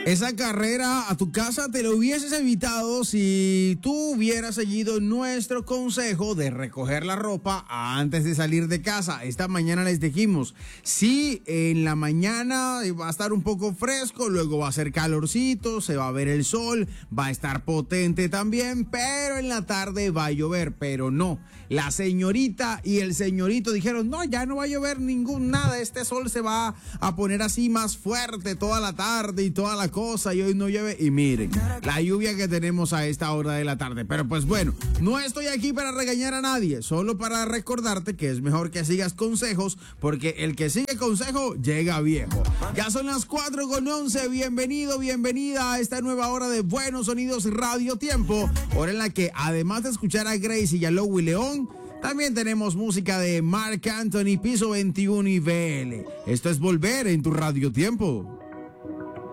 Esa carrera a tu casa te lo hubieses evitado si tú hubieras seguido nuestro consejo de recoger la ropa antes de salir de casa. Esta mañana les dijimos, sí, en la mañana va a estar un poco fresco, luego va a ser calorcito, se va a ver el sol, va a estar potente también, pero en la tarde va a llover. Pero no, la señorita y el señorito dijeron, no, ya no va a llover nada, este sol se va a poner así más fuerte toda la tarde y toda la cosa, y hoy no llueve. Y miren la lluvia que tenemos a esta hora de la tarde. Pero pues bueno, no estoy aquí para regañar a nadie, solo para recordarte que es mejor que sigas consejos, porque el que sigue consejo llega viejo. Ya son las 4:11. Bienvenido, bienvenida a esta nueva hora de Buenos Sonidos Radio Tiempo, hora en la que además de escuchar a Grace y Yalow y León, también tenemos música de Marc Anthony, Piso 21 y BL. Esto es Volver en tu Radio Tiempo.